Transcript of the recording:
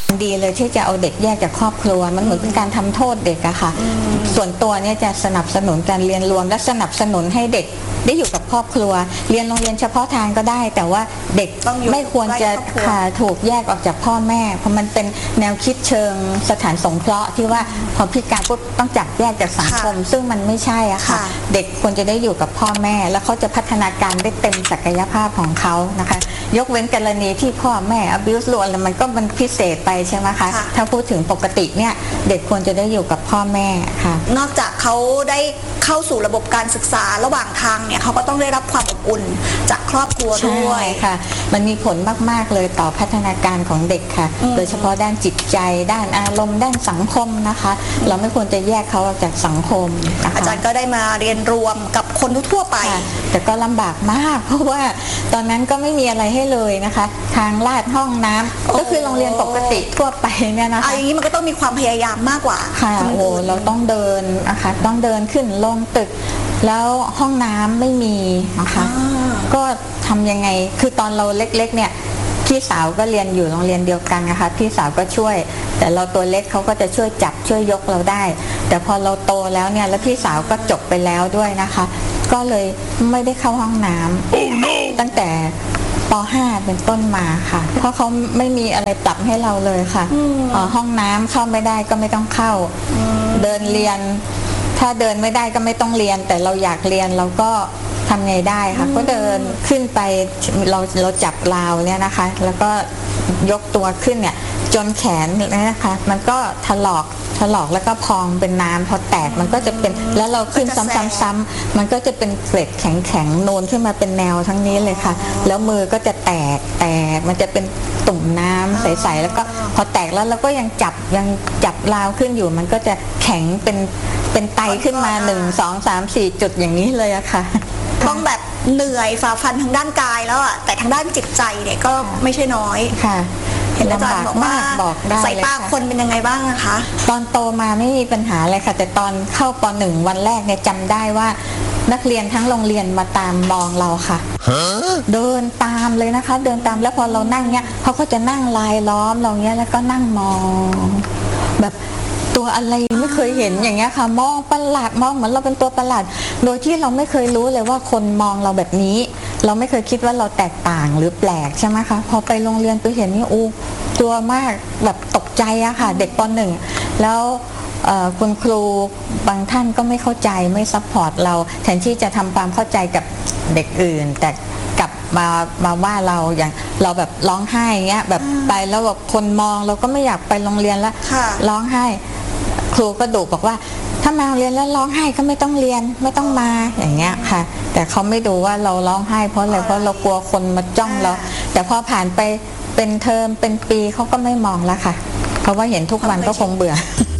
ดีเลยที่จะเอาเด็กแยกจากครอบครัวมันเหมือนเป็นการทำโทษเด็กอะค่ะส่วนตัวเนี่ยจะสนับสนุนการเรียนรวมและสนับสนุนให้เด็กได้อยู่กับครอบครัวเรียนโรงเรียนเฉพาะทางก็ได้แต่ว่าเด็กไม่ควรจะถูกแยกออกจากพ่อแม่เพราะมันเป็นแนวคิดเชิงสถานสงเคราะห์ที่ว่าพอพิการปุ๊บต้องจับแยกจากสังคมซึ่งมันไม่ใช่อะค่ะเด็กควรจะได้อยู่กับพ่อแม่แล้วเขาจะพัฒนาการได้เต็มศักยภาพของเขานะคะยกเว้นกรณีที่พ่อแม่ abuse ล้วนแล้วมันก็มันพิเศษไปใช่ไหมคะถ้าพูดถึงปกติเนี่ยเด็กควรจะได้อยู่กับพ่อแม่ค่ะนอกจากเขาได้เข้าสู่ระบบการศึกษาระหว่างทางเนี่ยเขาก็ต้องได้รับความอบอุ่นจากครอบครัวด้วยค่ะมันมีผลมากๆเลยต่อพัฒนาการของเด็กค่ะโดยเฉพาะด้านจิตใจด้านอารมณ์ด้านสังคมนะคะเราไม่ควรจะแยกเขาออกจากสังคมอาจารย์ก็ได้มาเรียนรวมกับคนทั่วไปแต่ก็ลำบากมากเพราะว่าตอนนั้นก็ไม่มีอะไรให้เลยนะคะทางลาดห้องน้ำก็คือโรงเรียนปกติทั่วไปเนี่ยนะคะอย่างนี้มันก็ต้องมีความพยายามมากกว่าค่ะโอ้เราต้องเดินนะคะต้องเดินขึ้นลงตึกแล้วห้องน้ำไม่มีนะคะก็ทำยังไงคือตอนเราเล็กๆเนี่ยพี่สาวก็เรียนอยู่โรงเรียนเดียวกันนะคะพี่สาวก็ช่วยแต่เราตัวเล็กเขาก็จะช่วยจับช่วยยกเราได้แต่พอเราโตแล้วเนี่ยแล้วพี่สาวก็จบไปแล้วด้วยนะคะก็เลยไม่ได้เข้าห้องน้ำตั้งแต่ป.5 เป็นต้นมาค่ะเพราะเขาไม่มีอะไรปรับให้เราเลยค่ะห้องน้ำเข้าไม่ได้ก็ไม่ต้องเข้าเดินเรียนถ้าเดินไม่ได้ก็ไม่ต้องเรียนแต่เราอยากเรียนเราก็ทำไงได้ค่ะก็เดินขึ้นไปเราจับราวเนี่ยนะคะแล้วก็ยกตัวขึ้นเนี่ยจนแขนนะคะมันก็ถลอกแล้วก็พองเป็นน้ำพอแตกมันก็จะเป็นแล้วเราขึ้นซ้ำๆมันก็จะเป็นเกล็ดแข็งๆนูนขึ้นมาเป็นแนวทั้งนี้เลยค่ะแล้วมือก็จะแตกมันจะเป็นตุ่มน้ำใสๆแล้วก็พอแตกแล้วเราก็ยังจับราวขึ้นอยู่มันก็จะแข็งเป็นไตขึ้นมา1 2 3 4จุดอย่างนี้เลยอะค่ะต้องแบบเหนื่อยฝ่าฟันทางด้านกายแล้วอะแต่ทางด้านจิตใจเนี่ยก็ไม่ใช่น้อยค่ะเห็นอาจารย์บอกว่าสายตาคนเป็นยังไงบ้างนะคะตอนโตมาไม่มีปัญหาอะไรค่ะแต่ตอนเข้าป.1 วันแรกเนี่ยจำได้ว่านักเรียนทั้งโรงเรียนมาตามมองเราค่ะเดินตามเลยนะคะเดินตามแล้วพอเรานั่งเนี่ยเขาก็จะนั่งลายล้อมเราเนี้ยแล้วก็นั่งมองแบบตัวอะไรไม่เคยเห็นอย่างเงี้ยค่ะมองประหลาดมองเหมือนเราเป็นตัวประหลาดโดยที่เราไม่เคยรู้เลยว่าคนมองเราแบบนี้เราไม่เคยคิดว่าเราแตกต่างหรือแปลกใช่ไหมคะพอไปโรงเรียนไปเห็นนี่ตัวมากแบบตกใจอะค่ะเด็กป.1แล้วคุณครูบางท่านก็ไม่เข้าใจไม่ซัพพอร์ตเราแทนที่จะทำความเข้าใจกับเด็กอื่นแต่กลับมาว่าเราอย่างเราแบบร้องไห้เงี้ยแบบไปแล้วแบบคนมองเราก็ไม่อยากไปโรงเรียนแล้วร้องไห้ครูก็ดุบอกว่าถ้ามาโรงเรียนแล้วร้องไห้ก็ไม่ต้องเรียนไม่ต้องมาอย่างเงี้ยค่ะแต่เขาไม่ดูว่าเราร้องไห้เพราะอะไรเพราะเรากลัวคนมาจ้องเราแต่พอผ่านไปเป็นเทอมเป็นปีเขาก็ไม่มองแล้วค่ะเพราะว่าเห็นทุกวันก็คงเบื่อ